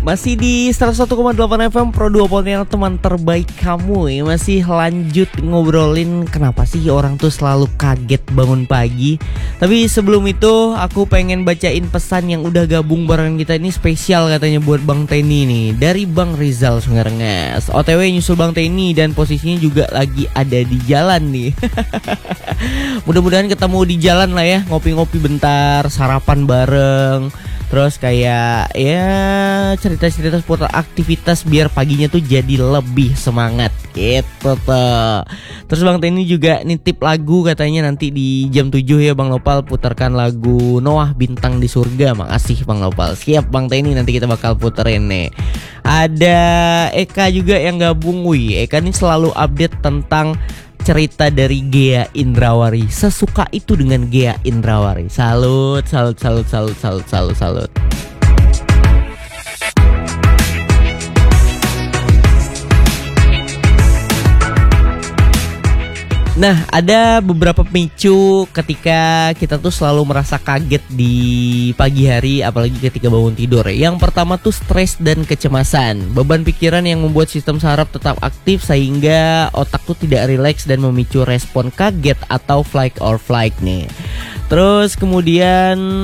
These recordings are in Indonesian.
Masih di 101,8 FM Pro 2 Pontianak, teman terbaik kamu ya. Masih lanjut ngobrolin kenapa sih orang tuh selalu kaget bangun pagi. Tapi sebelum itu aku pengen bacain pesan yang udah gabung bareng kita. Ini spesial katanya buat Bang Teni nih, dari Bang Rizal Sungarengas. OTW nyusul Bang Teni dan posisinya juga lagi ada di jalan nih. Mudah-mudahan ketemu di jalan lah ya, ngopi-ngopi bentar, sarapan bareng. Terus kayak ya cerita-cerita seputar aktivitas biar paginya tuh jadi lebih semangat gitu tuh. Terus Bang Teni juga nitip lagu, katanya nanti di jam 7 ya Bang Nopal putarkan lagu Noah Bintang di Surga. Makasih Bang Nopal. Siap Bang Teni, nanti kita bakal puterin nih. Ada Eka juga yang gabung. Wih, Eka ini selalu update tentang cerita dari Ghea Indrawari. Sesuka itu dengan Ghea Indrawari. Salut, salut, salut, salut, salut, salut, salut. Nah, ada beberapa pemicu ketika kita tuh selalu merasa kaget di pagi hari, apalagi ketika bangun tidur. Yang pertama tuh stres dan kecemasan. Beban pikiran yang membuat sistem saraf tetap aktif sehingga otak tuh tidak rileks dan memicu respon kaget atau fight or flight nih. Terus kemudian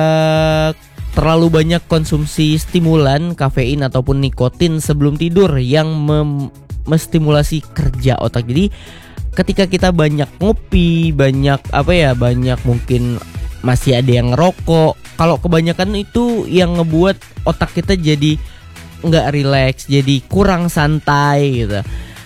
terlalu banyak konsumsi stimulan, kafein ataupun nikotin sebelum tidur yang menstimulasi kerja otak. Jadi ketika kita banyak ngopi, banyak mungkin masih ada yang ngerokok. Kalau kebanyakan itu yang ngebuat otak kita jadi nggak rileks, jadi kurang santai gitu.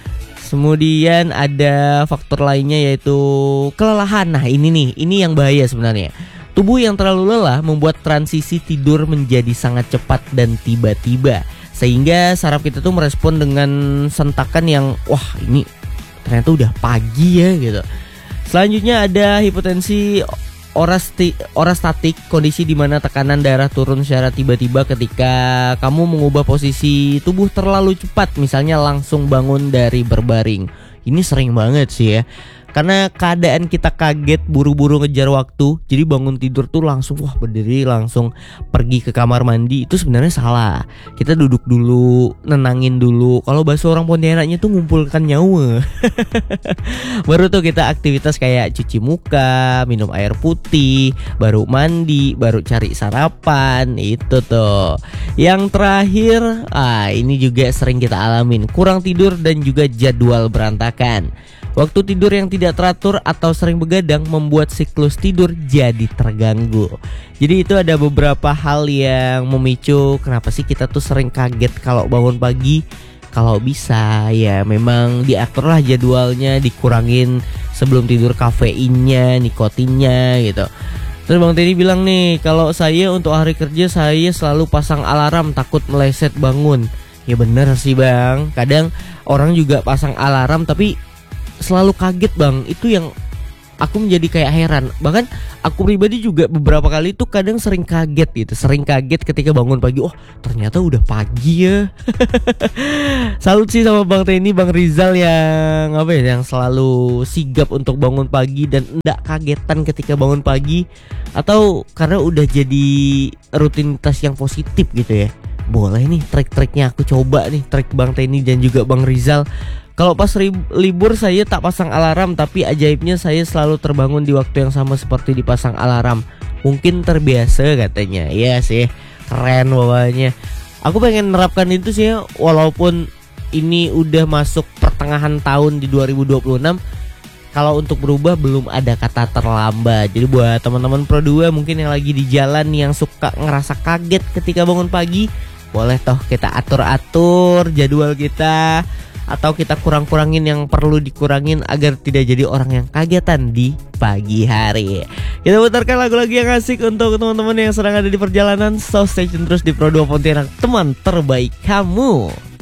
Kemudian ada faktor lainnya yaitu kelelahan. Nah ini yang bahaya sebenarnya. Tubuh yang terlalu lelah membuat transisi tidur menjadi sangat cepat dan tiba-tiba, sehingga saraf kita tuh merespon dengan sentakan yang wah ini ternyata udah pagi ya gitu. Selanjutnya ada hipotensi orastatik, kondisi di mana tekanan darah turun secara tiba-tiba ketika kamu mengubah posisi tubuh terlalu cepat, misalnya langsung bangun dari berbaring. Ini sering banget sih ya. Karena keadaan kita kaget, buru-buru ngejar waktu, jadi bangun tidur tuh langsung berdiri, langsung pergi ke kamar mandi. Itu sebenarnya salah. Kita duduk dulu, nenangin dulu. Kalau bahasa orang Pontianaknya tuh ngumpulkan nyawa. Baru tuh kita aktivitas kayak cuci muka, minum air putih, baru mandi, baru cari sarapan. Itu tuh. Yang terakhir, ini juga sering kita alamin, kurang tidur dan juga jadwal berantakan. Waktu tidur yang tidak teratur atau sering begadang membuat siklus tidur jadi terganggu. Jadi itu ada beberapa hal yang memicu kenapa sih kita tuh sering kaget kalau bangun pagi. Kalau bisa ya memang diaturlah jadwalnya, dikurangin sebelum tidur kafeinnya, nikotinnya gitu. Terus Bang Teddy bilang nih, kalau saya untuk hari kerja saya selalu pasang alarm, takut meleset bangun. Ya bener sih Bang, kadang orang juga pasang alarm tapi selalu kaget Bang. Itu yang aku menjadi kayak heran. Bahkan aku pribadi juga beberapa kali tuh kadang sering kaget gitu. Sering kaget ketika bangun pagi, ternyata udah pagi ya. Salut sih sama Bang Teni, Bang Rizal yang yang selalu sigap untuk bangun pagi dan enggak kagetan ketika bangun pagi. Atau karena udah jadi rutinitas yang positif gitu ya. Boleh nih trik-triknya aku coba nih, trik Bang Teni dan juga Bang Rizal. Kalau pas libur saya tak pasang alarm, tapi ajaibnya saya selalu terbangun di waktu yang sama seperti dipasang alarm. Mungkin terbiasa katanya. Iya sih, keren pokoknya. Aku pengen menerapkan itu sih ya, walaupun ini udah masuk pertengahan tahun di 2026. Kalau untuk berubah belum ada kata terlambat. Jadi buat teman-teman Pro 2 mungkin yang lagi di jalan yang suka ngerasa kaget ketika bangun pagi, boleh toh kita atur-atur jadwal kita, atau kita kurang-kurangin yang perlu dikurangin agar tidak jadi orang yang kagetan di pagi hari. Kita putarkan lagu-lagu yang asik untuk teman-teman yang sedang ada di perjalanan. So stay tune terus di Pro 2 Pontianak, teman terbaik kamu.